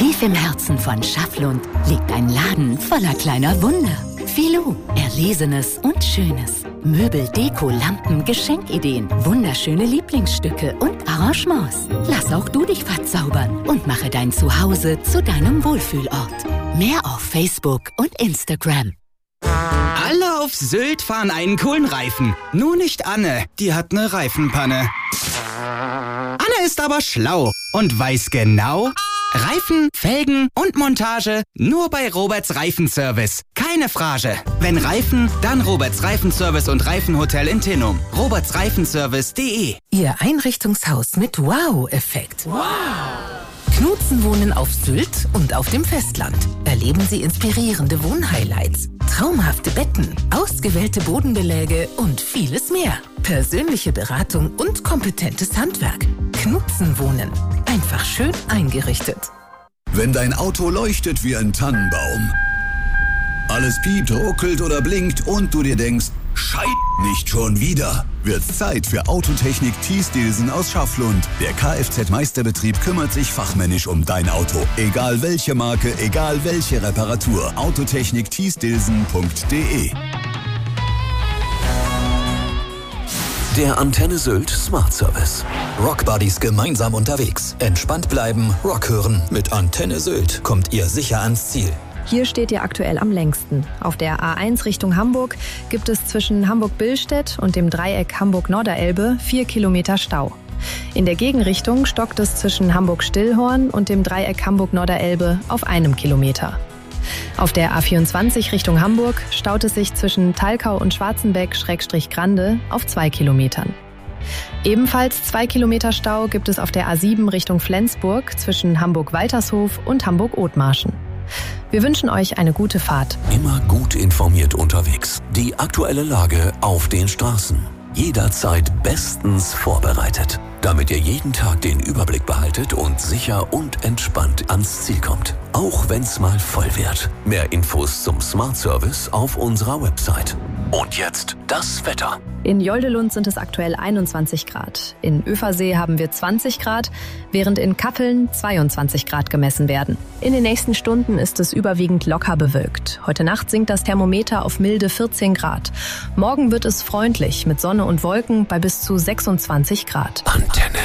Tief im Herzen von Schafflund liegt ein Laden voller kleiner Wunder. Filou, Erlesenes und Schönes. Möbel, Deko, Lampen, Geschenkideen, wunderschöne Lieblingsstücke und Arrangements. Lass auch du dich verzaubern und mache dein Zuhause zu deinem Wohlfühlort. Mehr auf Facebook und Instagram. Alle auf Sylt fahren einen coolen Reifen. Nur nicht Anne, die hat eine Reifenpanne. Anne ist aber schlau und weiß genau: Reifen, Felgen und Montage nur bei Roberts Reifenservice. Keine Frage. Wenn Reifen, dann Roberts Reifenservice und Reifenhotel in Tinnum. robertsreifenservice.de. Ihr Einrichtungshaus mit Wow-Effekt. Wow! Knutzen wohnen auf Sylt und auf dem Festland. Erleben Sie inspirierende Wohnhighlights, traumhafte Betten, ausgewählte Bodenbeläge und vieles mehr. Persönliche Beratung und kompetentes Handwerk. Knutzen wohnen. Einfach schön eingerichtet. Wenn dein Auto leuchtet wie ein Tannenbaum, alles piept, ruckelt oder blinkt und du dir denkst, Scheiße, nicht schon wieder, wird's Zeit für Autotechnik Thies-Dilsen aus Schafflund. Der Kfz-Meisterbetrieb kümmert sich fachmännisch um dein Auto. Egal welche Marke, egal welche Reparatur. Autotechnik-Thies-Dilsen.de. Der Antenne Sylt Smart Service. Rockbuddies gemeinsam unterwegs. Entspannt bleiben, Rock hören. Mit Antenne Sylt kommt ihr sicher ans Ziel. Hier steht ihr aktuell am längsten. Auf der A1 Richtung Hamburg gibt es zwischen Hamburg-Billstedt und dem Dreieck Hamburg-Norderelbe 4 Kilometer Stau. In der Gegenrichtung stockt es zwischen Hamburg-Stillhorn und dem Dreieck Hamburg-Norderelbe auf 1 Kilometer. Auf der A24 Richtung Hamburg staut es sich zwischen Thalkau und Schwarzenbeck-Grande auf 2 Kilometern. Ebenfalls 2 Kilometer Stau gibt es auf der A7 Richtung Flensburg zwischen Hamburg-Waltershof und Hamburg-Othmarschen. Wir wünschen euch eine gute Fahrt. Immer gut informiert unterwegs. Die aktuelle Lage auf den Straßen. Jederzeit bestens vorbereitet, damit ihr jeden Tag den Überblick behaltet und sicher und entspannt ans Ziel kommt. Auch wenn's mal voll wird. Mehr Infos zum Smart Service auf unserer Website. Und jetzt das Wetter. In Joldelund sind es aktuell 21 Grad. In Översee haben wir 20 Grad, während in Kappeln 22 Grad gemessen werden. In den nächsten Stunden ist es überwiegend locker bewölkt. Heute Nacht sinkt das Thermometer auf milde 14 Grad. Morgen wird es freundlich mit Sonne und Wolken bei bis zu 26 Grad. Antenne